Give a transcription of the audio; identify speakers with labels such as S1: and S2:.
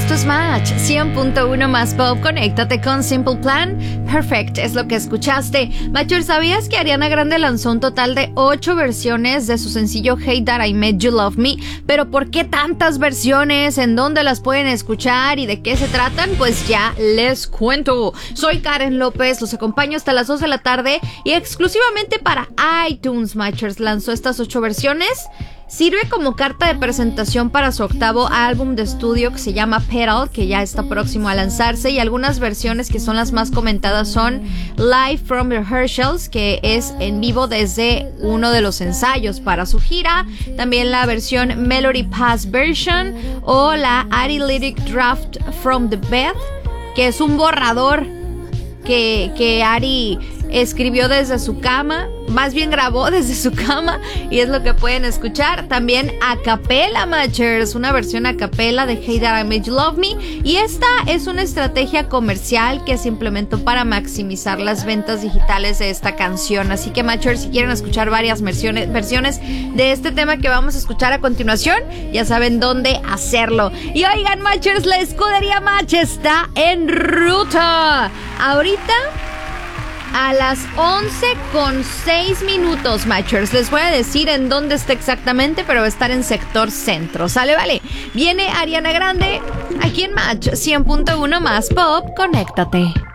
S1: Esto es Match 100.1 más pop. Conéctate con Simple Plan. Perfect es lo que escuchaste. Matcher, ¿sabías que Ariana Grande lanzó un total de 8 versiones de su sencillo Hey That I Made You Love Me? Pero ¿por qué tantas versiones? ¿En dónde las pueden escuchar? ¿Y de qué se tratan? Pues ya les cuento. Soy Karen López, los acompaño hasta las 2 de la tarde y exclusivamente para iTunes, Matchers lanzó estas 8 versiones. Sirve como carta de presentación para su octavo álbum de estudio que se llama Pedal, que ya está próximo a lanzarse, y algunas versiones que son las más comentadas son Live from Rehearsals, que es en vivo desde uno de los ensayos para su gira, también la versión Melody Pass Version o la Ari Lyric Draft from the Bed, que es un borrador que Ari escribió desde su cama, más bien grabó desde su cama, y es lo que pueden escuchar. También a capela, Matchers, una versión a capela de Hey That I Made You Love Me, y esta es una estrategia comercial que se implementó para maximizar las ventas digitales de esta canción. Así que, Matchers, si quieren escuchar varias versiones de este tema que vamos a escuchar a continuación, ya saben dónde hacerlo. Y oigan, Matchers, la escudería Match está en ruta ahorita a las 11:06, Matchers. Les voy a decir en dónde está exactamente, pero va a estar en sector centro. ¿Sale? Vale. Viene Ariana Grande aquí en Match 100.1 más pop. Conéctate.